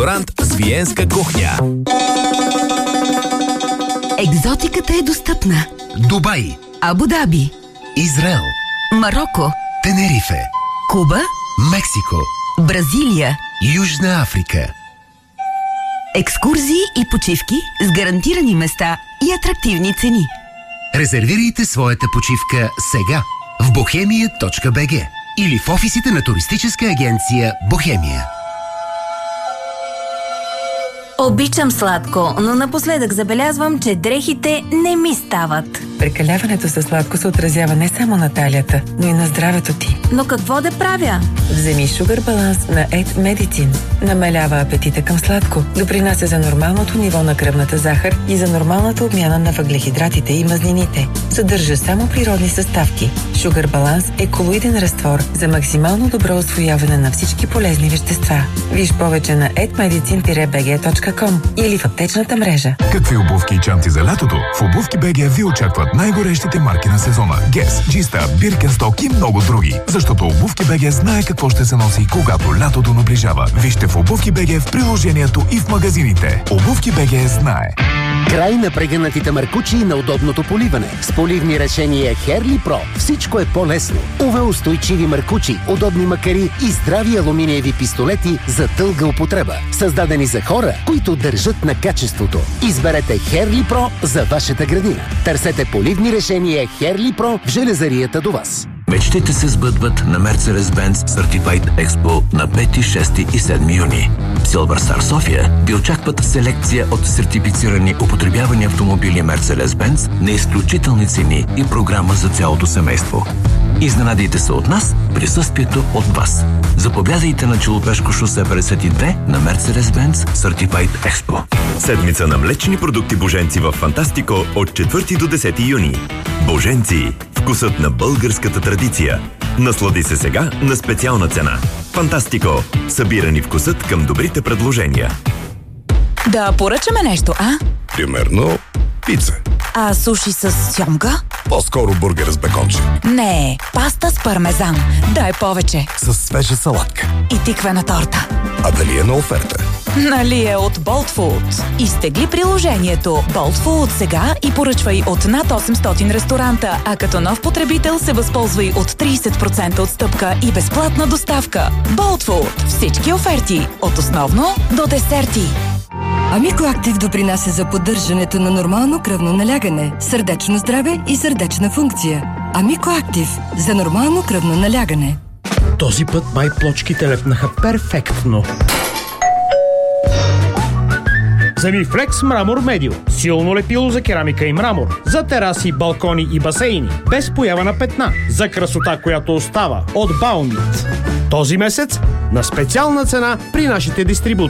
Ресторант с виенска кухня. Екзотиката е достъпна. Дубай, Абу Даби, Израел, Мароко, Тенерифе, Куба, Мексико, Бразилия. Южна Африка. Екскурзии и почивки с гарантирани места и атрактивни цени. Резервирайте своята почивка сега в bohemia.bg или в офисите на туристическа агенция Бохемия. Обичам сладко, но напоследък забелязвам, че дрехите не ми стават. Прекаляването със сладко се отразява не само на талията, но и на здравето ти. Но какво да правя? Вземи Sugar Balance на Ed Medicine. Намалява апетита към сладко, допринася за нормалното ниво на кръвната захар и за нормалната обмяна на въглехидратите и мазнините. Съдържа само природни съставки. Sugar Balance е колоиден разтвор за максимално добро усвояване на всички полезни вещества. Виж повече на edmedicine-bg.com или в аптечната мрежа. Какви обувки и чанти за лятото? В Обувки БГ ви очакват най-горещите марки на сезона. Guess, Gista, Birkenstock и много други. Защото Обувки БГ знае какво ще се носи, когато лятото наближава. Вижте в Обувки БГ в приложението и в магазините. Обувки БГ знае. Край на прегънатите маркучи и на удобното поливане. С поливни решения Херли Про всичко е по-лесно. УВ-устойчиви маркучи, удобни макари и здрави алуминиеви пистолети за дълга употреба. Създадени за хора, които държат на качеството. Изберете Херли Про за вашата градина. Търсете поливни решения Херли Про в железарията до вас. Мечтите се сбъдват на Mercedes-Benz Certified Expo на 5, 6 и 7 юни. Silver Star София ви очакват селекция от сертифицирани употребявани автомобили Mercedes-Benz на изключителни цени и програма за цялото семейство. Изненадайте се от нас, присъствието от вас. Заповядайте на Челопешко шосе 52 на Mercedes-Benz Certified Expo. Седмица на млечни продукти Боженци в Фантастико от 4 до 10 юни. Боженци. Вкусът на българската традиция. Наслади се сега на специална цена. Фантастико. Събирани вкусът към добрите предложения. Да поръчаме нещо, а? Примерно, пица. А суши с сьомга? По-скоро бургер с беконче. Не, паста с пармезан. Дай повече. С свежа салатка. И тиквена торта. А дали е на оферта? Нали е от Bolt Food. Изтегли приложението Bolt Food сега и поръчвай от над 800 ресторанта, а като нов потребител се възползвай от 30% отстъпка и безплатна доставка. Bolt Food. Всички оферти. От основно до десерти. Амико Актив допринася за поддържането на нормално кръвно налягане, сърдечно здраве и сърдечна функция. Амико Актив за нормално кръвно налягане. Този път май плочките лепнаха перфектно. Замифлекс Мрамор Медио. Силно лепило за керамика и мрамор. За тераси, балкони и басейни. Без поява на петна. За красота, която остава. От Баунит. Този месец на специална цена при нашите дистрибутори.